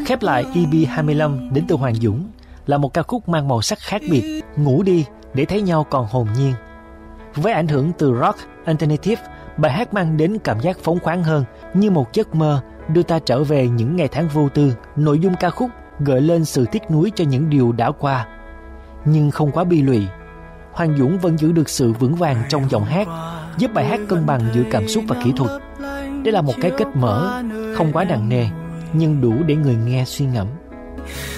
Khép lại EP25 đến từ Hoàng Dũng là một ca khúc mang màu sắc khác biệt, ngủ đi để thấy nhau còn hồn nhiên. Với ảnh hưởng từ rock alternative, bài hát mang đến cảm giác phóng khoáng hơn, như một giấc mơ đưa ta trở về những ngày tháng vô tư. Nội dung ca khúc gợi lên sự tiếc nuối cho những điều đã qua, nhưng không quá bi lụy. Hoàng Dũng vẫn giữ được sự vững vàng trong giọng hát, giúp bài hát cân bằng giữa cảm xúc và kỹ thuật. Đây là một cái kết mở, không quá nặng nề, nhưng đủ để người nghe suy ngẫm.